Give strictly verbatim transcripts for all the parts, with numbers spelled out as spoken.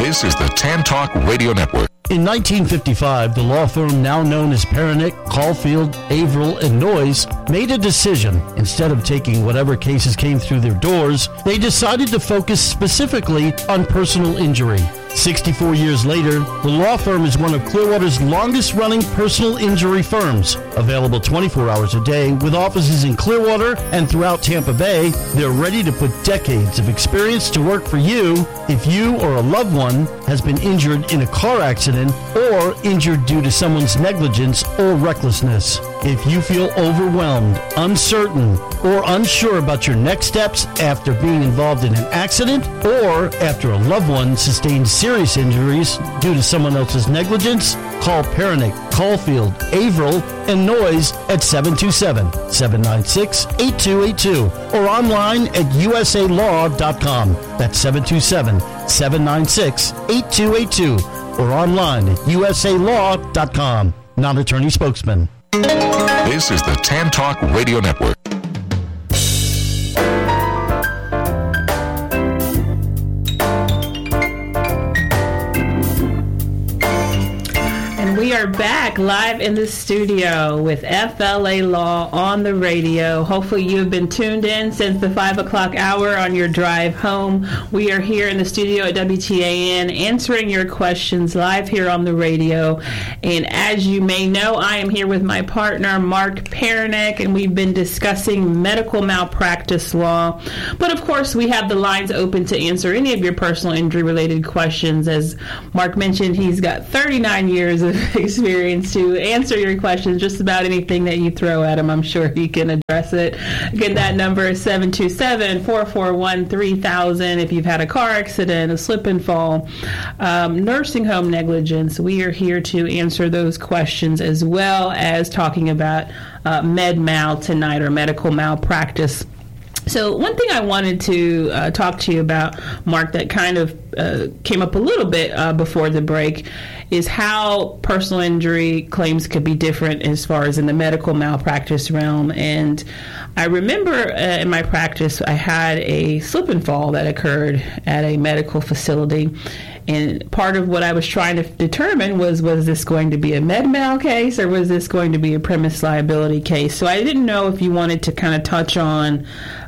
This is the Tan Talk Radio Network. In nineteen fifty-five, the law firm now known as Pernick, Caulfield, Averill, and Noyes made a decision. Instead of taking whatever cases came through their doors, they decided to focus specifically on personal injury. sixty-four years later, the law firm is one of Clearwater's longest-running personal injury firms. Available twenty-four hours a day with offices in Clearwater and throughout Tampa Bay, they're ready to put decades of experience to work for you if you or a loved one has been injured in a car accident or injured due to someone's negligence or recklessness. If you feel overwhelmed, uncertain, or unsure about your next steps after being involved in an accident or after a loved one sustained serious injuries due to someone else's negligence, call Pernick, Caulfield, Averill, and Noyes at seven two seven, seven nine six, eight two eight two or online at u s a law dot com. That's seven two seven, seven nine six, eight two eight two or online at u s a law dot com. Non-attorney spokesman. This is the Tan Talk Radio Network. We are back live in the studio with F L A Law on the radio. Hopefully you've been tuned in since the five o'clock hour on your drive home. We are here in the studio at W T A N answering your questions live here on the radio. And as you may know, I am here with my partner, Mark Pernick, and we've been discussing medical malpractice law. But of course, we have the lines open to answer any of your personal injury related questions. As Mark mentioned, he's got thirty-nine years of experience to answer your questions, just about anything that you throw at him. I'm sure he can address it. Again, that number is seven two seven, four four one, three thousand. If you've had a car accident, a slip and fall, um, nursing home negligence, we are here to answer those questions, as well as talking about uh, med mal tonight, or medical malpractice. So one thing I wanted to uh, talk to you about, Mark, that kind of uh, came up a little bit uh, before the break, is how personal injury claims could be different as far as in the medical malpractice realm. And I remember uh, in my practice, I had a slip and fall that occurred at a medical facility. And part of what I was trying to determine was, was this going to be a med mal case, or was this going to be a premise liability case? So I didn't know if you wanted to kind of touch on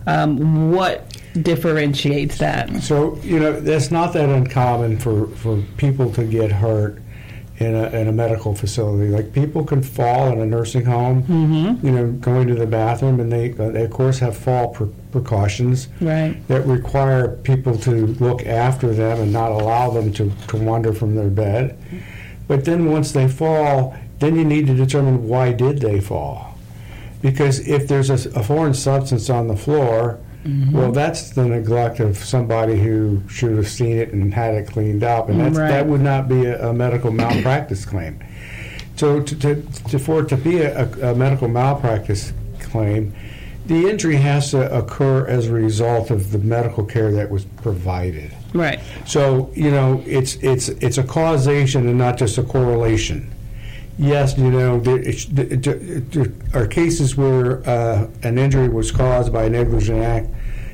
um, what differentiates that. So, you know, that's not that uncommon for, for people to get hurt in a, in a medical facility. Like, people can fall in a nursing home, mm-hmm. you know, going to the bathroom, and they, uh, they of course, have fall pre- precautions right. that require people to look after them and not allow them to, to wander from their bed. But then once they fall, then you need to determine why did they fall. Because if there's a, a foreign substance on the floor, mm-hmm. well, that's the neglect of somebody who should have seen it and had it cleaned up, and that's, right. that would not be a, a medical malpractice claim. So to, to, to, for it to be a, a medical malpractice claim, the injury has to occur as a result of the medical care that was provided. Right. So, you know, it's it's it's a causation and not just a correlation. Yes, you know, there, there are cases where uh, an injury was caused by a negligent act,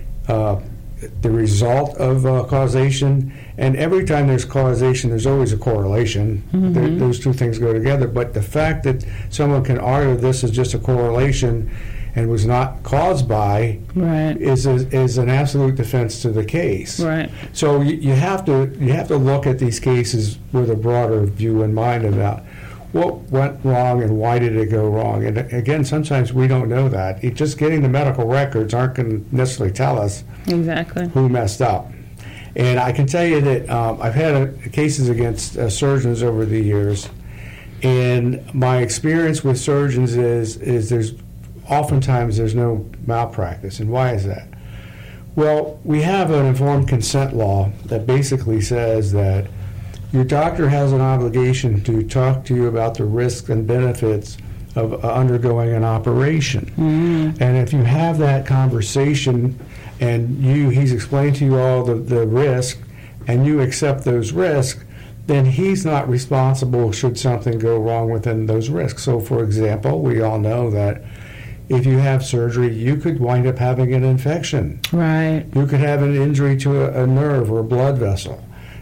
uh, the result of uh, causation, and every time there's causation, there's always a correlation. Mm-hmm. There, those two things go together. But the fact that someone can argue this is just a correlation and was not caused by right. is a, is an absolute defense to the case. Right. So you, you have to you have to look at these cases with a broader view in mind about what went wrong and why did it go wrong. And again, sometimes we don't know that. It, just getting the medical records aren't going to necessarily tell us exactly who messed up. And I can tell you that um, I've had a, cases against uh, surgeons over the years, and my experience with surgeons is is there's oftentimes there's no malpractice. And why is that? Well, we have an informed consent law that basically says that your doctor has an obligation to talk to you about the risks and benefits of uh, undergoing an operation. Mm-hmm. And if you have that conversation and you he's explained to you all the, the risk and you accept those risks, then he's not responsible should something go wrong within those risks. So, for example, we all know that if you have surgery, you could wind up having an infection. Right. You could have an injury to a, a nerve or a blood vessel.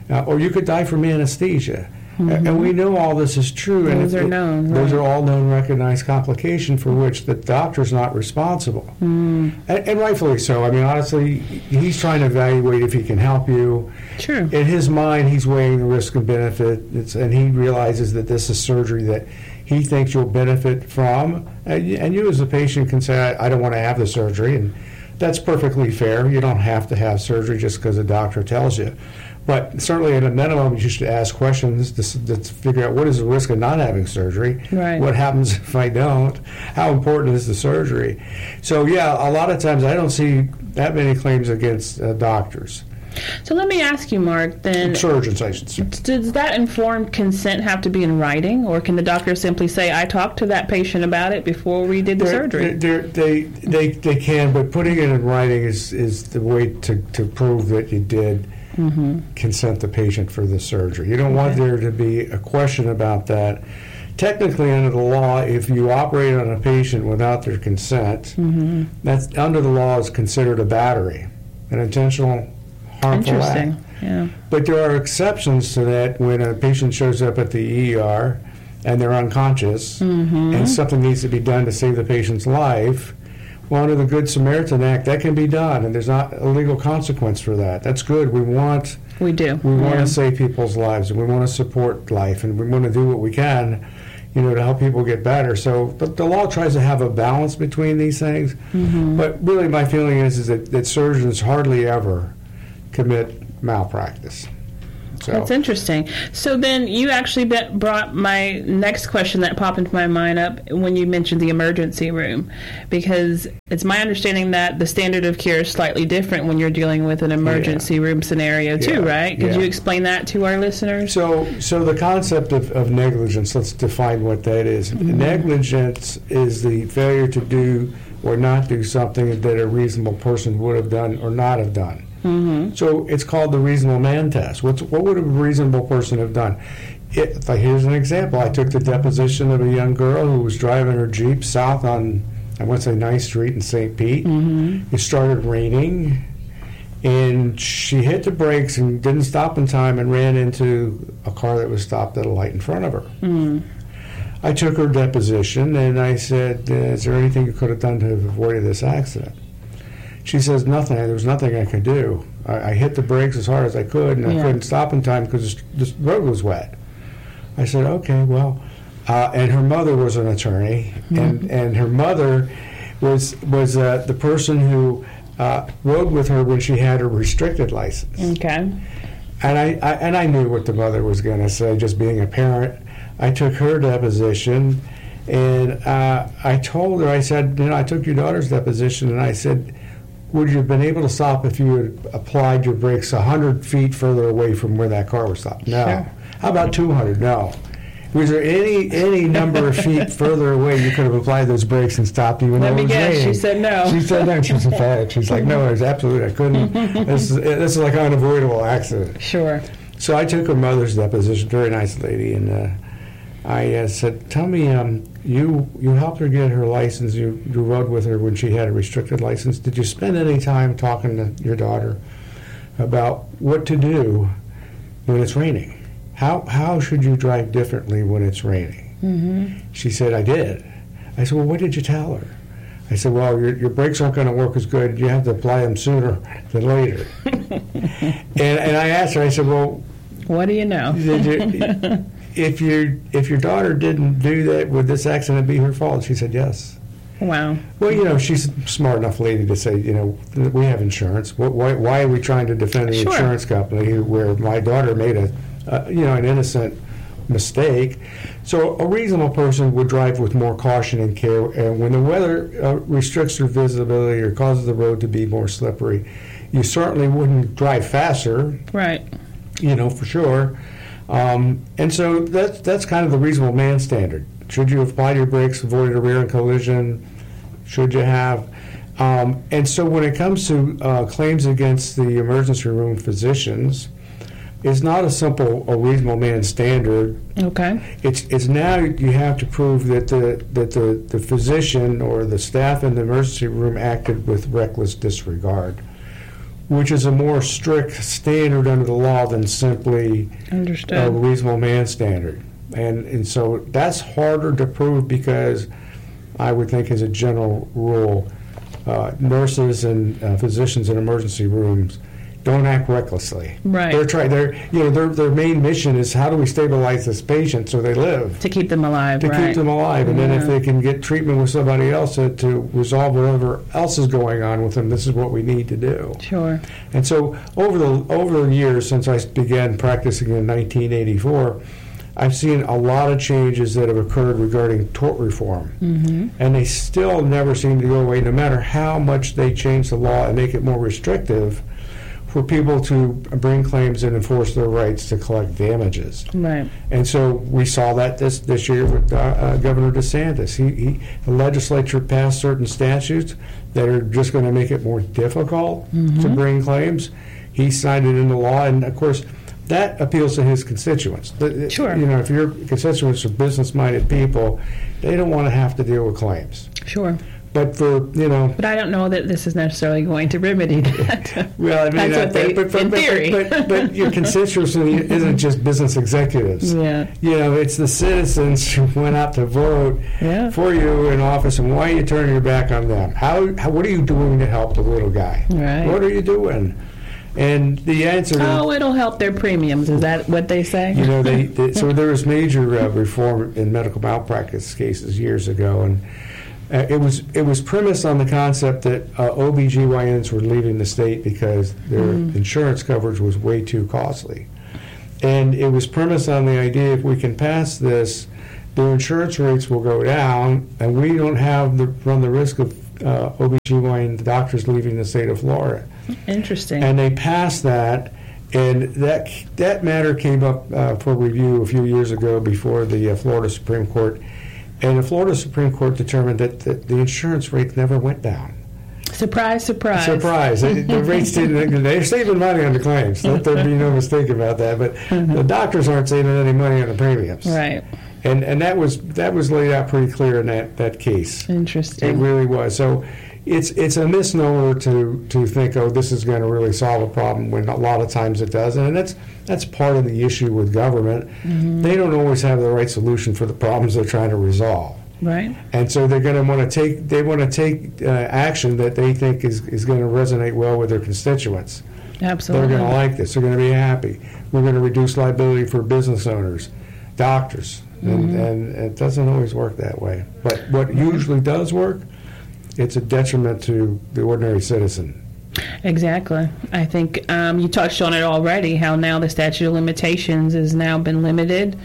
uh, or you could die from anesthesia. Mm-hmm. And we know all this is true. Those and are it, known. Those right. are all known recognized complications for which the doctor's not responsible. Mm. And, and rightfully so. I mean, honestly, he's trying to evaluate if he can help you. True. In his mind, he's weighing the risk and benefit, it's, and he realizes that this is surgery that he thinks you'll benefit from. And, and you as a patient can say, I, I don't want to have the surgery. And that's perfectly fair. You don't have to have surgery just because a doctor tells you. But certainly at a minimum, you should ask questions to, to figure out what is the risk of not having surgery. Right. What happens if I don't? How important is the surgery? So, yeah, a lot of times I don't see that many claims against uh, doctors. So let me ask you, Mark, then... Surgeons, I should say. Does that informed consent have to be in writing, or can the doctor simply say, I talked to that patient about it before we did the they're, surgery? They're, they they they can, but putting it in writing is, is the way to, to prove that you did mm-hmm. consent the patient for the surgery. You don't okay. want there to be a question about that. Technically, under the law, if you operate on a patient without their consent, mm-hmm. that's under the law is considered a battery, an intentional harmful Interesting. act. Yeah. But there are exceptions to that when a patient shows up at the E R and they're unconscious mm-hmm. and something needs to be done to save the patient's life. Well, under the Good Samaritan Act, that can be done, and there's not a legal consequence for that. That's good. We want we do. We want yeah. to save people's lives, and we want to support life, and we want to do what we can, you know, to help people get better. So the, the law tries to have a balance between these things. Mm-hmm. But really, my feeling is is that, that surgeons hardly ever commit malpractice. So. That's interesting. So then you actually be- brought my next question that popped into my mind up when you mentioned the emergency room, because it's my understanding that the standard of care is slightly different when you're dealing with an emergency yeah. room scenario too, yeah. right? Could yeah. you explain that to our listeners? So so the concept of, of negligence, let's define what that is. Mm-hmm. Negligence is the failure to do or not do something that a reasonable person would have done or not have done. Mm-hmm. So it's called the reasonable man test. What's, what would a reasonable person have done? It, like, here's an example. I took the deposition of a young girl who was driving her Jeep south on, I want to say ninth Street in Saint Pete. Mm-hmm. It started raining, and she hit the brakes and didn't stop in time and ran into a car that was stopped at a light in front of her. Mm-hmm. I took her deposition, and I said, is there anything you could have done to have avoided this accident? She says, nothing. There was nothing I could do. I, I hit the brakes as hard as I could, and yeah. I couldn't stop in time because the road was wet. I said, okay, well, uh, and her mother was an attorney, mm-hmm. and, and her mother was was uh, the person who uh, rode with her when she had her restricted license. Okay. And I, I and I knew what the mother was going to say, just being a parent. I took her deposition, and uh, I told her, I said, you know, I took your daughter's deposition, and I said, would you have been able to stop if you had applied your brakes one hundred feet further away from where that car was stopped? No. Sure. How about two hundred? No. Was there any any number of feet further away you could have applied those brakes and stopped even Let though me it was guess, raining? she said no. She said no. She was emphatic. She's like, no, there's absolutely, I couldn't. This is, this is like an unavoidable accident. Sure. So I took her mother's deposition, very nice lady, and uh, I uh, said, tell me, um, you you helped her get her license, you, you rode with her when she had a restricted license. Did you spend any time talking to your daughter about what to do when it's raining? How how should you drive differently when it's raining? Mm-hmm. She said, I did. I said, well, what did you tell her? I said, well, your, your brakes aren't going to work as good. You have to apply them sooner than later. and, and I asked her, I said, well, what do you know? did you, if your if your daughter didn't do that, would this accident be her fault? She said yes. Wow. Well, you know, she's a smart enough lady to say, you know, we have insurance. Why, why are we trying to defend the Sure. insurance company where my daughter made a, uh, you know, an innocent mistake? So a reasonable person would drive with more caution and care. And when the weather uh, restricts your visibility or causes the road to be more slippery, you certainly wouldn't drive faster. Right. You know, for sure. Um, and so that's that's kind of the reasonable man standard. Should you have applied your brakes, avoided a rear-end collision? Should you have? Um, and so when it comes to uh, claims against the emergency room physicians, it's not a simple a reasonable man standard. Okay. It's it's now you have to prove that the that the, the physician or the staff in the emergency room acted with reckless disregard, which is a more strict standard under the law than simply Understood. a reasonable man standard. And and so that's harder to prove because I would think as a general rule, uh, nurses and uh, physicians in emergency rooms don't act recklessly. Right. They're trying. They're you know their their main mission is how do we stabilize this patient so they live. To keep them alive, To right. keep them alive, and Yeah. then if they can get treatment with somebody else to, to resolve whatever else is going on with them, this is what we need to do. Sure. And so over the over the years since I began practicing in nineteen eighty-four, I've seen a lot of changes that have occurred regarding tort reform, Mm-hmm. and they still never seem to go away, no matter how much they change the law and make it more restrictive for people to bring claims and enforce their rights to collect damages. Right. And so we saw that this this year with uh, uh, Governor DeSantis. He, he the legislature passed certain statutes that are just going to make it more difficult Mm-hmm. to bring claims. He signed it into law, and of course, that appeals to his constituents. The- Sure. You know, if your constituents are business-minded people, they don't want to have to deal with claims. Sure. But for you know, But I don't know that this is necessarily going to remedy that. well, I mean, That's what they- but, but, in but, theory. But, but, but your constituency isn't just business executives. Yeah. You know, it's the citizens who went out to vote Yeah. for you in office, and why are you turning your back on them? How, how what are you doing to help the little guy? Right. What are you doing? And the answer, Oh, it'll help their premiums. Is that what they say? you know, they, they so there was major uh, reform in medical malpractice cases years ago, and uh, it was it was premised on the concept that uh, O B G Y Ns were leaving the state because their insurance coverage was way too costly. And it was premised on the idea if we can pass this, their insurance rates will go down, and we don't have the run the risk of uh, O B G Y N doctors leaving the state of Florida. Interesting. And they passed that, and that that matter came up uh, for review a few years ago before the uh, Florida Supreme Court, and the Florida Supreme Court determined that the, the insurance rates never went down. surprise, surprise. Surprise! They, the rates didn't. They're saving money on the claims. Let there be no mistake about that. But the doctors aren't saving any money on the premiums. Right. And and that was that was laid out pretty clear in that, that case. It Interesting. really was. So it's it's a misnomer to to think, oh, this is going to really solve a problem, when a lot of times it doesn't. And that's that's part of the issue with government. Mm-hmm. They don't always have the right solution for the problems they're trying to resolve. Right. And so they're going to want to take they want to take uh, action that they think is, is going to resonate well with their constituents. Absolutely. They're going to like this. They're going to be happy. We're going to reduce liability for business owners, doctors, and, Mm-hmm. and it doesn't always work that way. But what usually does work, it's a detriment to the ordinary citizen. Exactly. I think um, you touched on it already, how now the statute of limitations has now been limited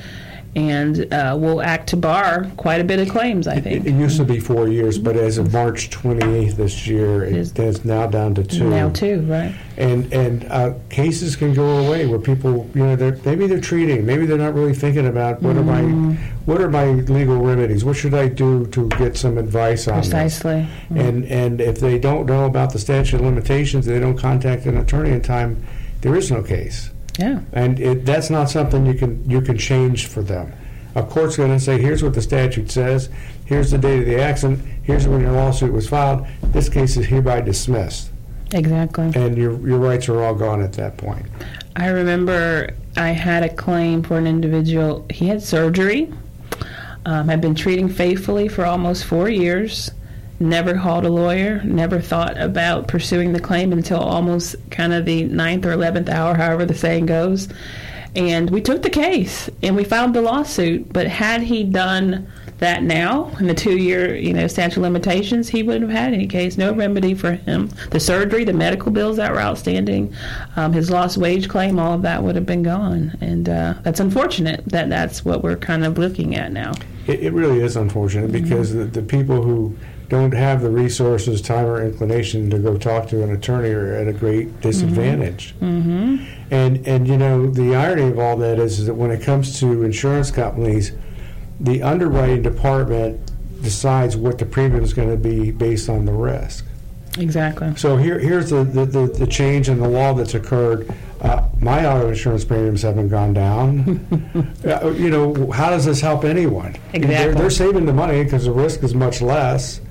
and uh, will act to bar quite a bit of claims, I It, think. it used to be four years, but as of March twenty-eighth this year, it Is- is now down to two. Now, too, right? And and uh, cases can go away where people, you know, they're, maybe they're treating, maybe they're not really thinking about what are my what are my legal remedies, what should I do to get some advice on this? Precisely. And and if they don't know about the statute of limitations, they don't contact an attorney in time, there is no case. Yeah. And it, that's not something you can you can change for them. A court's going to say, here's what the statute says, here's the date of the accident, here's when your lawsuit was filed, this case is hereby dismissed. Exactly. And your your rights are all gone at that point. I remember I had a claim for an individual. He had surgery, um, had been treating faithfully for almost four years, never called a lawyer, never thought about pursuing the claim until almost kind of the ninth or eleventh hour, however the saying goes. And we took the case and we filed the lawsuit. But had he done that now in the two-year, you know, statute of limitations, he wouldn't have had any case, no remedy for him. The surgery, the medical bills that were outstanding, um, his lost wage claim, all of that would have been gone. And uh, that's unfortunate that that's what we're kind of looking at now. It, it really is unfortunate because the, the people who don't have the resources, time, or inclination to go talk to an attorney are at a great disadvantage. Mm-hmm. And and you know the irony of all that is, is that when it comes to insurance companies, the underwriting department decides what the premium is going to be based on the risk. Exactly. So here here's the, the, the, the change in the law that's occurred. Uh, my auto insurance premiums haven't gone down. uh, you know, how does this help anyone? Exactly. They're, they're saving the money because the risk is much less.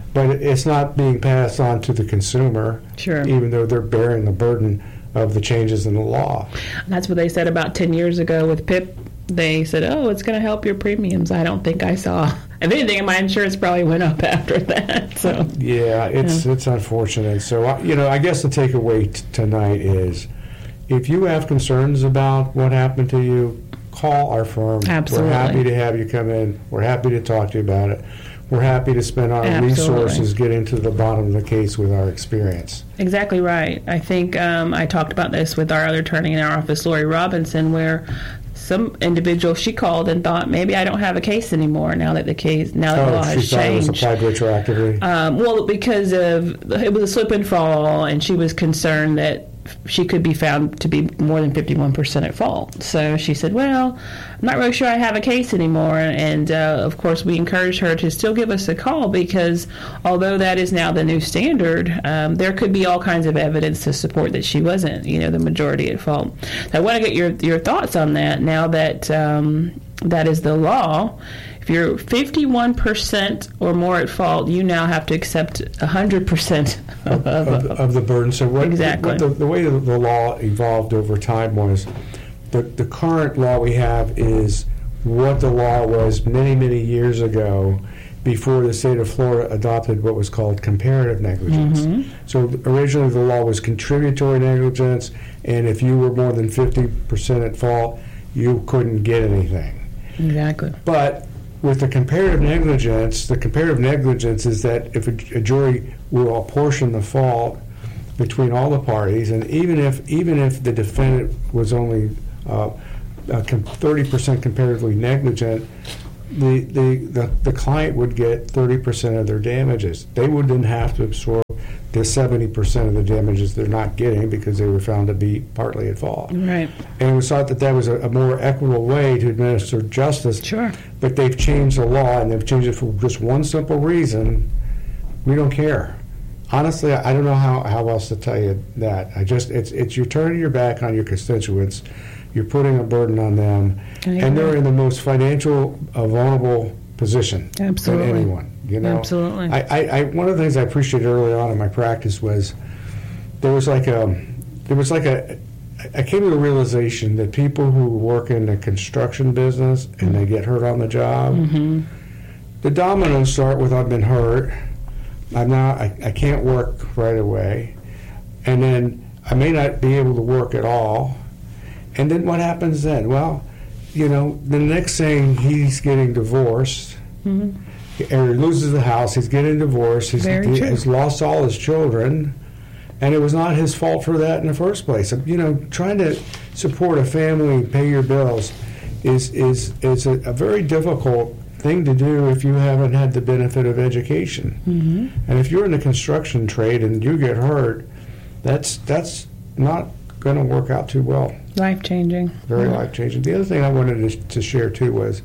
but it's not being passed on to the consumer, Sure. even though they're bearing the burden of the changes in the law. That's what they said about ten years ago with P I P. They said, oh, it's going to help your premiums. I don't think I saw. If anything, my insurance probably went up after that. So Yeah, it's Yeah. it's unfortunate. So, I- you know, I guess the takeaway t- tonight is if you have concerns about what happened to you, call our firm. Absolutely. We're happy to have you come in. We're happy to talk to you about it. We're happy to spend our Absolutely. resources getting to the bottom of the case with our experience. Exactly right. I think um, I talked about this with our other attorney in our office, Lori Robinson, where some individual she called and thought maybe I don't have a case anymore now that the case now that the law Oh, she has thought it was changed. applied retroactively. Um, well, because of it was a slip and fall, and she was concerned that she could be found to be more than fifty-one percent at fault. So she said, well, I'm not really sure I have a case anymore. And, uh, of course, we encourage her to still give us a call because although that is now the new standard, um, there could be all kinds of evidence to support that she wasn't, you know, the majority at fault. So I want to get your, your thoughts on that now that um, that is the law. If you're fifty-one percent or more at fault, you now have to accept one hundred percent of, of, of, the- of the burden. So what, Exactly. what the, the way the, the law evolved over time was the, the current law we have is what the law was many, many years ago before the state of Florida adopted what was called comparative negligence. Mm-hmm. So originally the law was contributory negligence, and if you were more than fifty percent at fault, you couldn't get anything. Exactly. But with the comparative negligence, the comparative negligence is that if a, a jury will apportion the fault between all the parties, and even if even if the defendant was only uh, uh, com- thirty percent comparatively negligent, the, the, the, the client would get thirty percent of their damages. They wouldn't have to absorb the seventy percent of the damages they're not getting because they were found to be partly at fault. Right. And it was thought that that was a, a more equitable way to administer justice. Sure. But they've changed the law, and they've changed it for just one simple reason. We don't care. Honestly, I I don't know how, how else to tell you that. I just it's it's you're turning your back on your constituents. You're putting a burden on them, I and they're agree. in the most financial uh, vulnerable position Absolutely. than anyone. You know, Absolutely. I, I, I one of the things I appreciated early on in my practice was there was like a there was like a I came to the realization that people who work in the construction business and they get hurt on the job, Mm-hmm. the dominoes start with I've been hurt, I'm not I, I can't work right away, and then I may not be able to work at all, and then what happens then? Well, you know, the next thing he's getting divorced. Mm-hmm. Or he loses the house, he's getting divorced, he's, Very he, true. he's lost all his children, and it was not his fault for that in the first place. You know, trying to support a family, pay your bills, is is is a, a very difficult thing to do if you haven't had the benefit of education. Mm-hmm. And if you're in the construction trade and you get hurt, that's that's not going to work out too well. Life changing. Very life changing. The other thing I wanted to, to share too was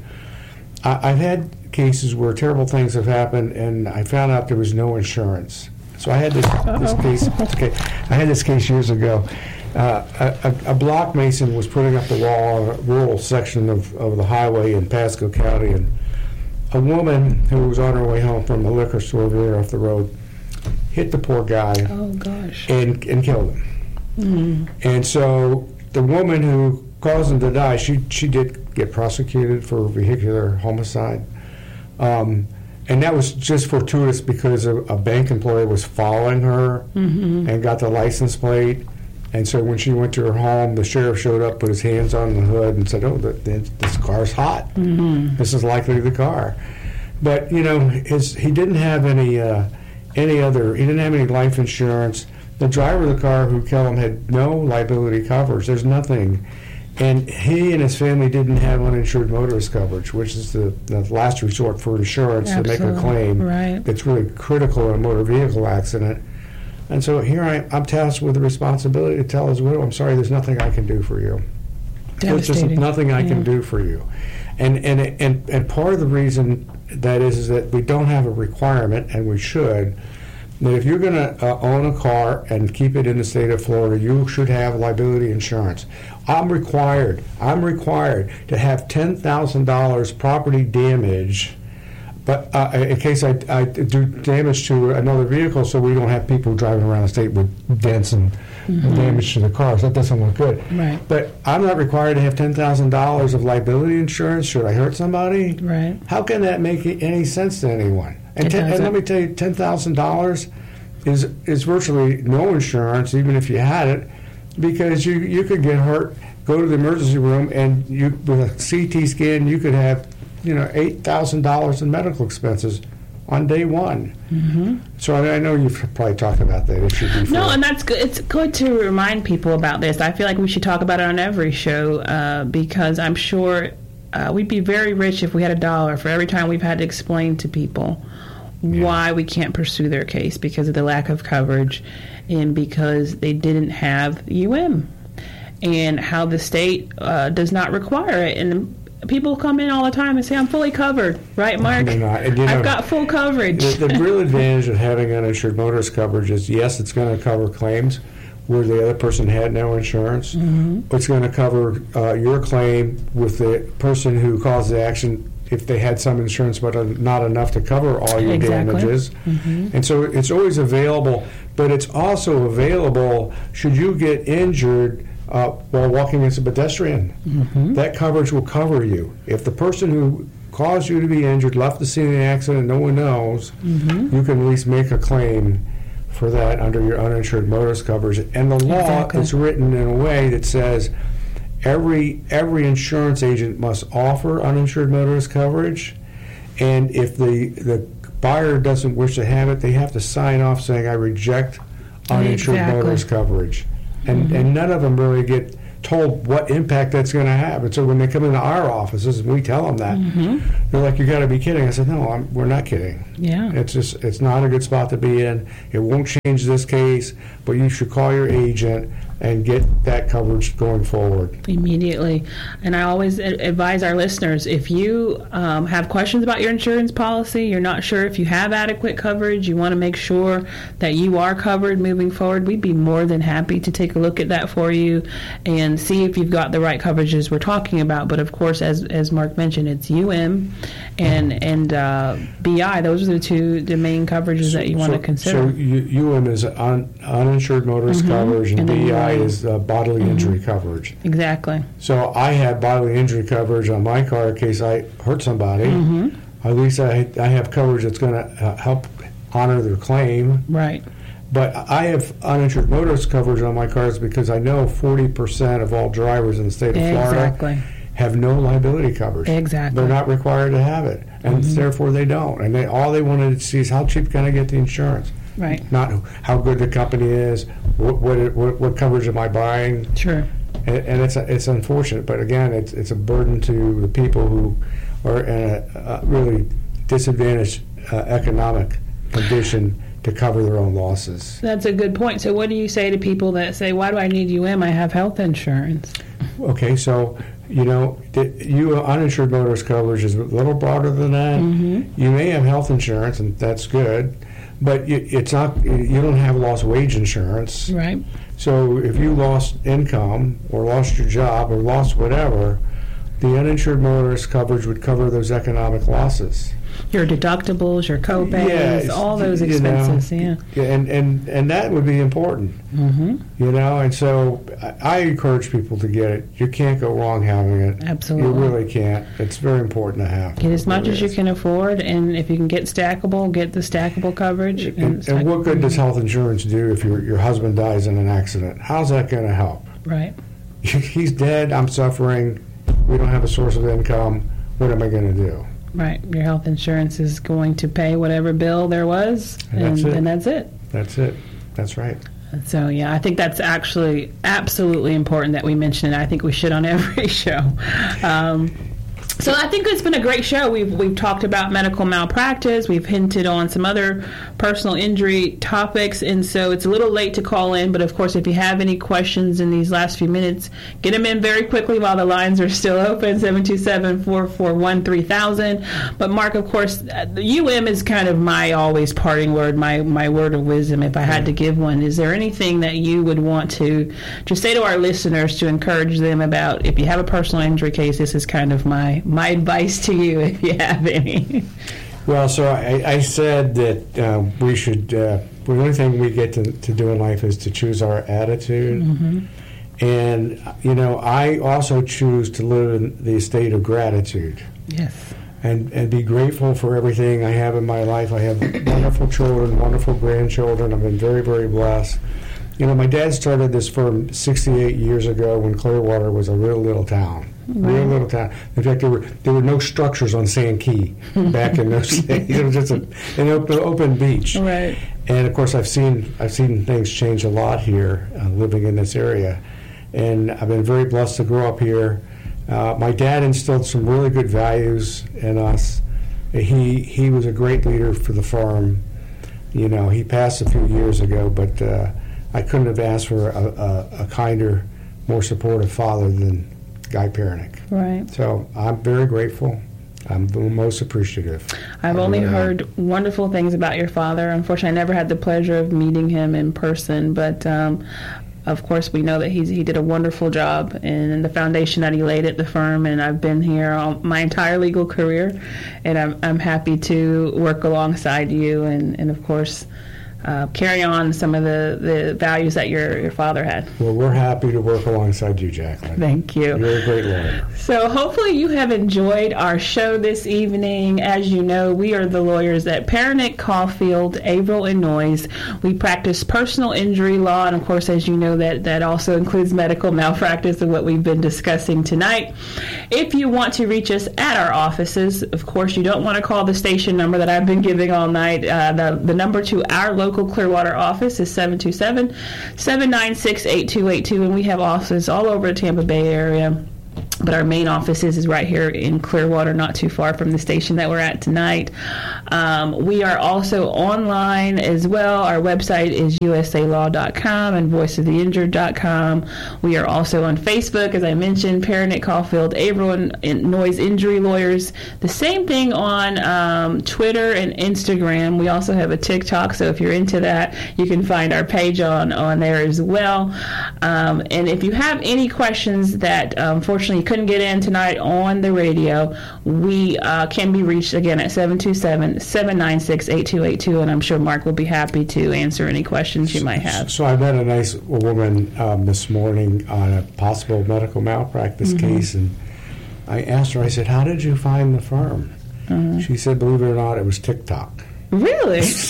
I, I've had cases where terrible things have happened, and I found out there was no insurance. So I had this, this case. Okay, I had this case years ago. Uh, a, a, a block mason was putting up a wall on a rural section of, of the highway in Pasco County, and a woman who was on her way home from a liquor store very off the road hit the poor guy Oh gosh. and and killed him. Mm. And so the woman who caused him to die, she she did get prosecuted for vehicular homicide. Um, and that was just fortuitous because a, a bank employee was following her Mm-hmm. and got the license plate. And so when she went to her home, the sheriff showed up, put his hands on the hood, and said, "Oh, the, the, this car's hot. Mm-hmm. This is likely the car." But you know, his he didn't have any uh, any other. He didn't have any life insurance. The driver of the car who killed him had no liability coverage. There's nothing. And he and his family didn't have uninsured motorist coverage, which is the, the last resort for insurance to make a Absolutely. claim Right. that's really critical in a motor vehicle accident. And so here I, I'm tasked with the responsibility to tell his widow, "I'm sorry, there's nothing I can do for you. There's just Devastating. nothing I can Yeah. do for you." And and and and part of the reason that is is that we don't have a requirement, and we should, that if you're going to uh, own a car and keep it in the state of Florida, you should have liability insurance. I'm required. I'm required to have ten thousand dollars property damage but uh, in case I, I do damage to another vehicle, so we don't have people driving around the state with dents and mm-hmm. damage to the cars. That doesn't look good. Right. But I'm not required to have ten thousand dollars of liability insurance should I hurt somebody. Right. How can that make any sense to anyone? And, ten, and let me tell you, ten thousand dollars is is virtually no insurance, even if you had it, because you, you could get hurt, go to the emergency room, and you with a C T scan, you could have, you know, eight thousand dollars in medical expenses on day one. Mm-hmm. So I, I know you've probably talked about that issue before. No, and that's good. It's good to remind people about this. I feel like we should talk about it on every show uh, because I'm sure uh, we'd be very rich if we had a dollar for every time we've had to explain to people yeah. why we can't pursue their case because of the lack of coverage and because they didn't have U M and how the state uh, does not require it. And people come in all the time and say, I'm fully covered. Right, Mark? And, you know, I've got full coverage. The, the real advantage of having uninsured motorist coverage is, yes, it's going to cover claims where the other person had no insurance. Mm-hmm. It's going to cover uh, your claim with the person who caused the accident if they had some insurance but not enough to cover all your exactly. damages. Mm-hmm. And so it's always available, but it's also available should you get injured Uh, while walking as a pedestrian. Mm-hmm. That coverage will cover you. If the person who caused you to be injured left the scene of the accident, no one knows, mm-hmm. you can at least make a claim for that under your uninsured motorist coverage. And the law Exactly. is written in a way that says every every insurance agent must offer uninsured motorist coverage, and if the the buyer doesn't wish to have it, they have to sign off saying, I reject uninsured Exactly. motorist coverage. And, Mm-hmm. and none of them really get told what impact that's going to have. And so when they come into our offices and we tell them that, Mm-hmm. they're like, you got to be kidding. I said, no, I'm, we're not kidding. Yeah. It's just, it's not a good spot to be in. It won't change this case, but you should call your agent and get that coverage going forward. Immediately. And I always a- advise our listeners, if you um, have questions about your insurance policy, you're not sure if you have adequate coverage, you want to make sure that you are covered moving forward, we'd be more than happy to take a look at that for you and see if you've got the right coverages we're talking about. But of course, as as Mark mentioned, it's U M and and uh, B I. Those are the two the main coverages that you want so, to consider. So U- UM is un, uninsured motorist Mm-hmm. coverage, and, And then B I U M. is uh, bodily Mm-hmm. injury coverage. Exactly. So I have bodily injury coverage on my car in case I hurt somebody. Mm-hmm. At least I, I have coverage that's going to uh, help honor their claim. Right. But I have uninsured motorist coverage on my cars because I know forty percent of all drivers in the state of Florida Exactly. have no liability coverage. Exactly. They're not required to have it, and Mm-hmm. therefore they don't. And they all they wanted to see is how cheap can I get the insurance, Right. not how good the company is. What what what, what coverage am I buying? Sure. And, and it's it's unfortunate, but again, it's it's a burden to the people who are in a, a really disadvantaged uh, economic condition to cover their own losses. That's a good point. So what do you say to people that say, why do I need U M? I have health insurance. Okay, so you know, the, you uninsured motorist coverage is a little broader than that. Mm-hmm. You may have health insurance, and that's good, but you, it's not. You don't have lost wage insurance. Right. So if you lost income or lost your job or lost whatever, the uninsured motorist coverage would cover those economic losses. Your deductibles, your co-pays, Yes, all those you know, expenses, yeah. Yeah, and, and, and that would be important, Mm-hmm. you know, and so I, I encourage people to get it. You can't go wrong having it. Absolutely. You really can't. It's very important to have. Get as much It as you is. can afford, and if you can get stackable, get the stackable coverage. And, and what good does health insurance do if your, your husband dies in an accident? How's that going to help? Right. He's dead, I'm suffering, we don't have a source of income, what am I going to do? Right. Your health insurance is going to pay whatever bill there was, And and, that's it. and that's it. That's it. That's right. So, yeah, I think that's actually absolutely important that we mention it. I think we should on every show. Um, so I think it's been a great show. We've we've talked about medical malpractice. We've hinted on some other personal injury topics. And so it's a little late to call in. But, of course, if you have any questions in these last few minutes, get them in very quickly while the lines are still open, seven two seven, four four one, three thousand. But, Mark, of course, the U M is kind of my always parting word, my, my word of wisdom if I had to give one. Is there anything that you would want to just say to our listeners to encourage them about, if you have a personal injury case, this is kind of my, my advice to you if you have any? Well, so I, I said that uh, we should, uh, the only thing we get to, to do in life is to choose our attitude. Mm-hmm. And, you know, I also choose to live in the state of gratitude. Yes. And, and be grateful for everything I have in my life. I have wonderful children, wonderful grandchildren. I've been very, very blessed. You know, my dad started this firm sixty-eight years ago when Clearwater was a real little town. Right. Real little town. In fact, there were there were no structures on Sand Key back in those days. It was just a, an open, open beach. Right. And of course, I've seen I've seen things change a lot here, uh, living in this area, and I've been very blessed to grow up here. Uh, my dad instilled some really good values in us. He he was a great leader for the farm. You know, he passed a few years ago, but uh, I couldn't have asked for a, a, a kinder, more supportive father than Guy Pernick. Right. So I'm very grateful. I'm the most appreciative. I've I only really heard am. wonderful things about your father. Unfortunately, I never had the pleasure of meeting him in person, but um, of course, we know that he's, he did a wonderful job in the foundation that he laid at the firm, and I've been here all, my entire legal career, and I'm, I'm happy to work alongside you and, and of course, Uh, carry on some of the, the values that your, your father had. Well, we're happy to work alongside you, Jacqueline. Thank you. You're a great lawyer. So hopefully you have enjoyed our show this evening. As you know, we are the lawyers at Pernick, Caulfield, Averill, and Noyes. We practice personal injury law, and of course, as you know, that, that also includes medical malpractice and what we've been discussing tonight. If you want to reach us at our offices, of course, you don't want to call the station number that I've been giving all night. Uh, the, the number to our local Clearwater office is seven two seven, seven nine six, eight two eight two, and we have offices all over the Tampa Bay area. But our main office is, is right here in Clearwater, not too far from the station that we're at tonight. Um, we are also online as well. Our website is u s a law dot com and voice of the injured dot com. We are also on Facebook, as I mentioned, Pernick, Caulfield, Averill, and, and Noyes Injury Lawyers. The same thing on um, Twitter and Instagram. We also have a TikTok, so if you're into that, you can find our page on, on there as well. Um, and if you have any questions that, um, unfortunately, you couldn't get in tonight on the radio, we uh, can be reached again at seven two seven, seven nine six, eight two eight two, and I'm sure Mark will be happy to answer any questions you might have. So I met a nice woman um, this morning on a possible medical malpractice mm-hmm. case, and I asked her, I said, how did you find the firm? Mm-hmm. She said, believe it or not, it was TikTok. Really? I was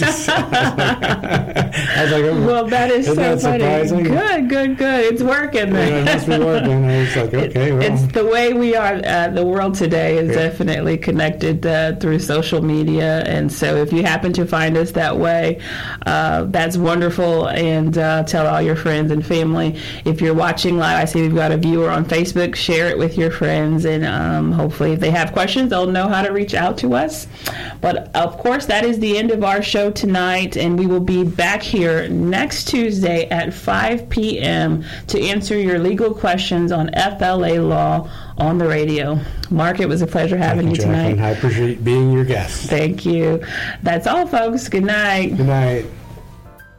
like, oh, well, that is so that funny. Surprising? Good, good, good. It's working. Yeah, it must be working. I was like, okay, well. It's the way we are. Uh, the world today is yeah. definitely connected uh, through social media, and so if you happen to find us that way, uh, that's wonderful. And uh, tell all your friends and family. If you're watching live, I see we've got a viewer on Facebook. Share it with your friends, and um, hopefully, if they have questions, they'll know how to reach out to us. But of course, that is the end of our show tonight, and we will be back here next Tuesday at five p.m. to answer your legal questions on F L A Law on the radio. Mark, it was a pleasure having Thank you, you tonight. I appreciate being your guest. Thank you. That's all, folks. Good night. Good night.